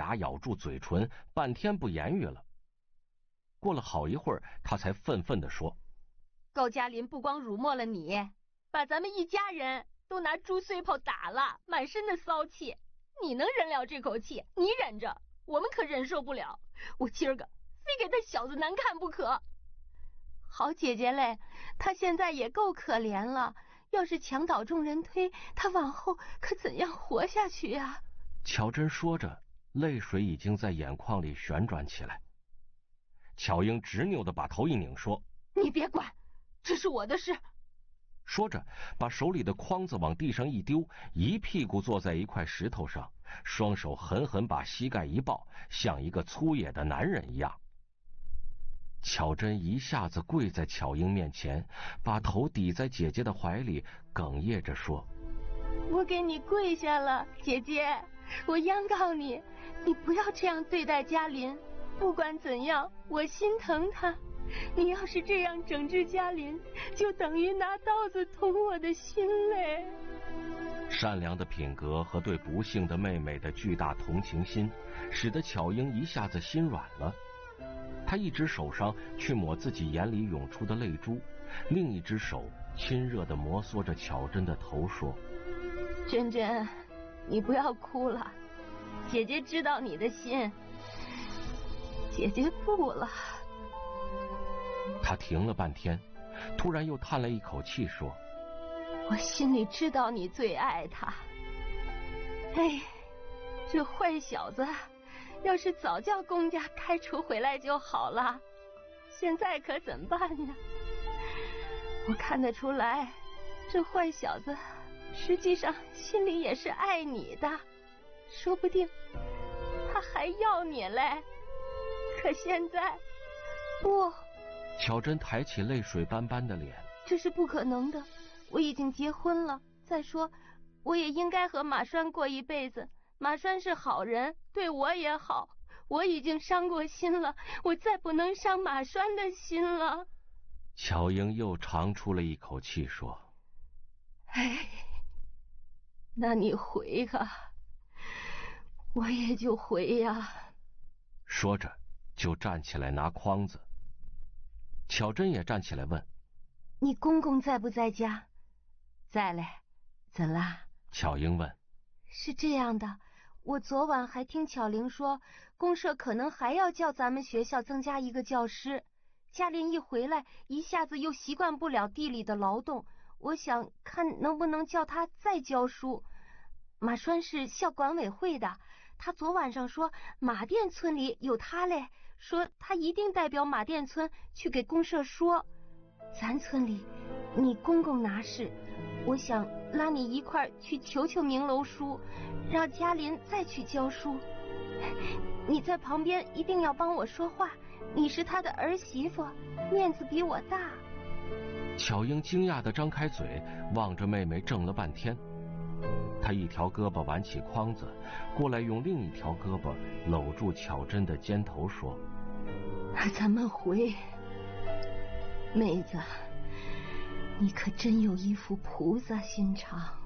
牙咬住嘴唇，半天不言语了。过了好一会儿，他才愤愤地说： 高加林不光辱没了你，把咱们一家人都拿猪碎炮打了，满身的骚气。你能忍了这口气？你忍着，我们可忍受不了。我今儿个非给他小子难看不可。 好姐姐嘞，他现在也够可怜了，要是墙倒众人推，他往后可怎样活下去呀？ 巧珍说着，泪水已经在眼眶里旋转起来。巧英执拗地把头一拧，说： 你别管，这是我的事。 说着把手里的筐子往地上一丢，一屁股坐在一块石头上，双手狠狠把膝盖一抱，像一个粗野的男人一样。巧珍一下子跪在巧英面前，把头抵在姐姐的怀里，哽咽着说： 我给你跪下了，姐姐，我央告你，你不要这样对待嘉林。不管怎样，我心疼他。你要是这样整治嘉林，就等于拿刀子捅我的心嘞。 善良的品格和对不幸的妹妹的巨大同情心，使得巧英一下子心软了。她一只手上去抹自己眼里涌出的泪珠，另一只手亲热地摩挲着巧珍的头，说： 珍珍，你不要哭了，姐姐知道你的心，姐姐不了。 他停了半天，突然又叹了一口气，说： 我心里知道你最爱他。哎，这坏小子要是早叫公家开除回来就好了，现在可怎么办呢？我看得出来，这坏小子实际上心里也是爱你的，说不定他还要你嘞。可现在不。 巧珍抬起泪水斑斑的脸： 这是不可能的，我已经结婚了，再说我也应该和马栓过一辈子，马栓是好人，对我也好，我已经伤过心了，我再不能伤马栓的心了。 巧英又长出了一口气，说： 哎，那你回啊，我也就回呀。 说着就站起来拿筐子。巧珍也站起来问： 你公公在不在家？在嘞。怎啦？ 巧英问。 是这样的，我昨晚还听巧玲说，公社可能还要叫咱们学校增加一个教师。嘉林一回来，一下子又习惯不了地里的劳动，我想看能不能叫他再教书。马栓是校管委会的，他昨晚上说马店村里有他嘞，说他一定代表马店村去给公社说。咱村里你公公拿事，我想拉你一块去求求明楼叔，让嘉林再去教书。你在旁边一定要帮我说话，你是他的儿媳妇，面子比我大。 巧英惊讶地张开嘴，望着妹妹怔了半天。她一条胳膊挽起筐子，过来用另一条胳膊搂住巧珍的肩头，说： 咱们回。妹子，你可真有一副菩萨心肠。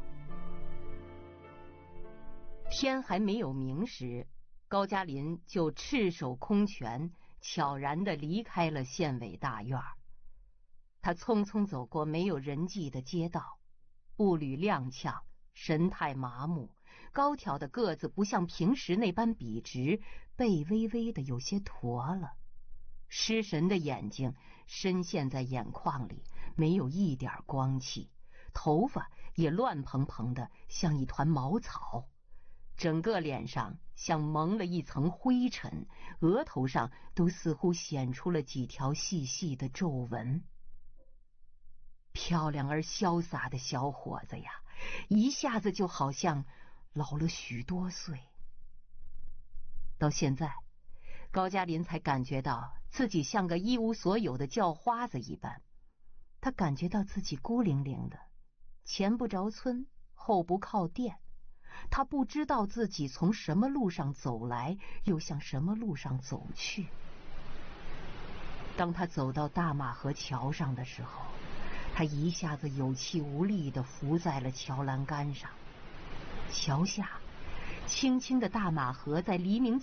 天还没有明时，高加林就赤手空拳悄然地离开了县委大院。他匆匆走过没有人迹的街道，步履踉跄，神态麻木，高挑的个子不像平时那般笔直，背微微的有些驼了，失神的眼睛深陷在眼眶里，没有一点光气，头发也乱蓬蓬的像一团茅草，整个脸上像蒙了一层灰尘，额头上都似乎显出了几条细细的皱纹。漂亮而潇洒的小伙子呀，一下子就好像老了许多岁。到现在，高加林才感觉到自己像个一无所有的叫花子一般，他感觉到自己孤零零的，前不着村，后不靠店，他不知道自己从什么路上走来，又向什么路上走去。当他走到大马河桥上的时候，他一下子有气无力地伏在了桥栏杆上。桥下，清清的大马河在黎明